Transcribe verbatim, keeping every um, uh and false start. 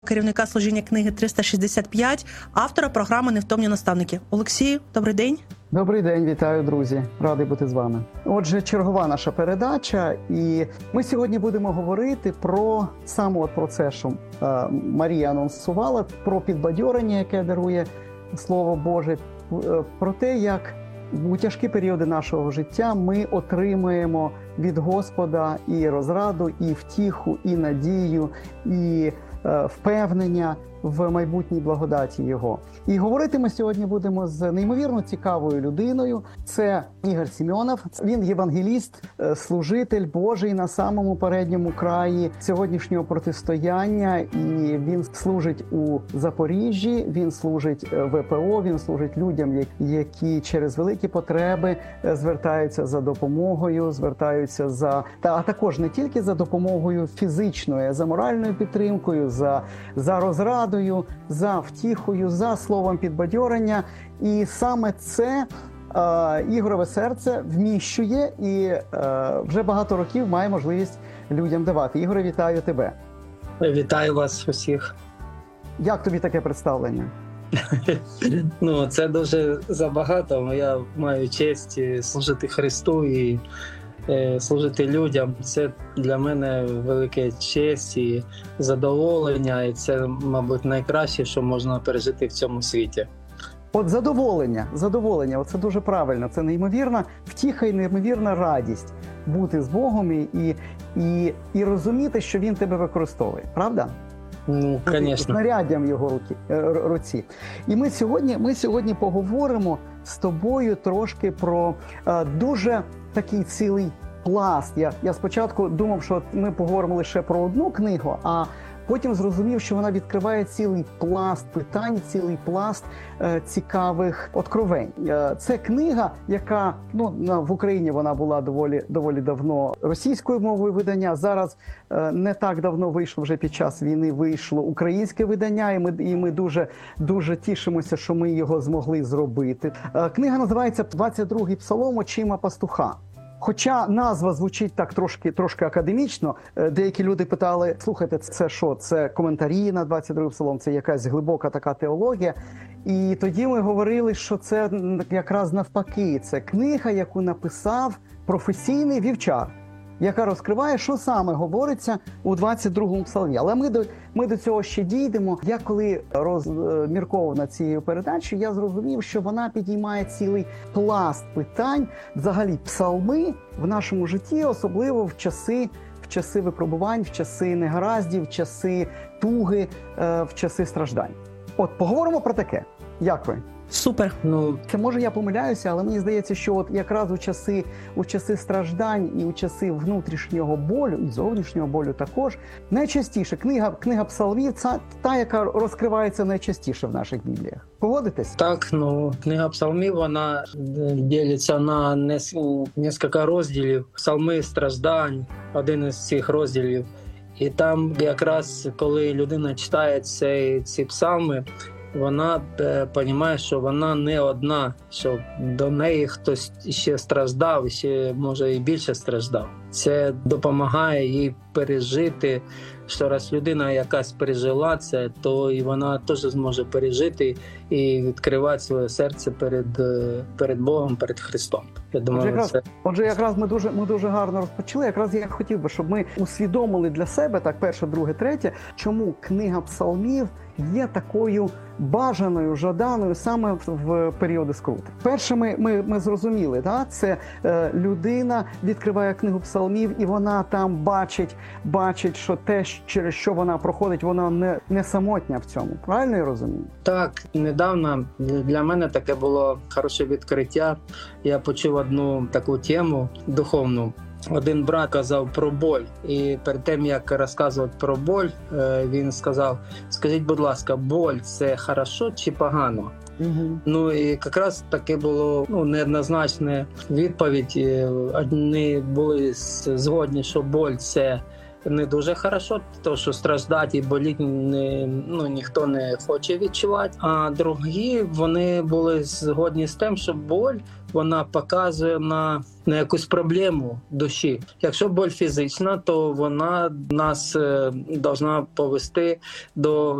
Керівника служіння книги триста шістдесят п'ять, автора програми «Невтомні наставники». Олексію, добрий день. Добрий день, вітаю, друзі. Радий бути з вами. Отже, чергова наша передача, і ми сьогодні будемо говорити про саме от про це, що е, Марія анонсувала, про підбадьорення, яке дарує Слово Боже, е, про те, як у тяжкі періоди нашого життя ми отримуємо від Господа і розраду, і втіху, і надію, і е, впевнення в майбутній благодаті Його. І говорити ми сьогодні будемо з неймовірно цікавою людиною. Це Ігор Сімеонов. Він євангеліст, служитель Божий на самому передньому краї сьогоднішнього протистояння. І він служить у Запоріжжі, він служить ВПО, він служить людям, які через великі потреби звертаються за допомогою, звертаються за... Та, а також не тільки за допомогою фізичною, а за моральною підтримкою, за, за розрадою, за втіхою, за словом підбадьорення. І саме це е, Ігорове серце вміщує і е, вже багато років має можливість людям давати. Ігоре, вітаю тебе. Вітаю вас усіх. Як тобі таке представлення? Ну, це дуже забагато. Я маю честь служити Христу і е, служити людям. Це для мене велике честь і задоволення. І це, мабуть, найкраще, що можна пережити в цьому світі. От задоволення, задоволення, оце дуже правильно. Це неймовірна втіха і неймовірна радість бути з Богом і, і, і розуміти, що Він тебе використовує. Правда? Ну, звісно. Знаряддям його руки, руці. І ми сьогодні, ми сьогодні поговоримо з тобою трошки про е, дуже такий цілий пласт. Я, я спочатку думав, що ми поговоримо лише про одну книгу, а потім зрозумів, що вона відкриває цілий пласт питань, цілий пласт е, цікавих откровень. Е, це книга, яка ну, в Україні вона була доволі, доволі давно російською мовою видання. Зараз е, не так давно вийшло, вже під час війни вийшло українське видання, і ми, і ми дуже, дуже тішимося, що ми його змогли зробити. Е, книга називається «двадцять другий псалом очима пастуха». Хоча назва звучить так трошки, трошки академічно, деякі люди питали, слухайте, це що, це коментарі на двадцять другий псалом, це якась глибока така теологія. І тоді ми говорили, що це якраз навпаки, це книга, яку написав професійний вівчар, яка розкриває, що саме говориться у двадцять другому псалмі. Але ми до, ми до цього ще дійдемо. Я коли розмірковував над цією передачею, я зрозумів, що вона підіймає цілий пласт питань, взагалі псалми в нашому житті, особливо в часи, в часи випробувань, в часи негараздів, в часи туги, в часи страждань. От, поговоримо про таке. Як ви? Супер. Ну, це може я помиляюся, але мені здається, що от якраз у часи, у часи страждань і у часи внутрішнього болю, і зовнішнього болю також, найчастіше книга, книга псалмів – це та, яка розкривається найчастіше в наших бібліях. Погодитесь? Так, ну, книга псалмів, вона ділиться на кілька розділів. Псалми страждань, один із цих розділів. І там якраз, коли людина читає ці, ці псалми, вона розуміє, що вона не одна, що до неї хтось ще страждав, ще, може, і більше страждав. Це допомагає їй пережити, що раз людина якась пережила це, то і вона теж зможе пережити і відкривати своє серце перед, перед Богом, перед Христом. Я думаю, отже, якраз, це... отже, якраз ми дуже, ми дуже гарно розпочали. Якраз я хотів би, щоб ми усвідомили для себе, так, перше, друге, третє, чому книга псалмів є такою бажаною, жаданою саме в, в періоди скрути. Перше, ми, ми, ми зрозуміли, да? Це е, людина відкриває книгу псалмів, і вона там бачить, бачить, що те, через що вона проходить, вона не, не самотня в цьому. Правильно я розумію? Так, недавно для мене таке було хороше відкриття. Я почув одну таку тему духовну. Один брат казав про боль, і перед тим, як розказувати про боль, він сказав: скажіть, будь ласка, боль – це хорошо чи погано? Угу. Ну і якраз таке було ну, неоднозначна відповідь. Одні були згодні, що боль – це не дуже хорошо, тому що страждати і боліти не, ну, ніхто не хоче відчувати. А другі, вони були згодні з тим, що боль, вона показує на, на якусь проблему душі. Якщо боль фізична, то вона нас е, повинна повести до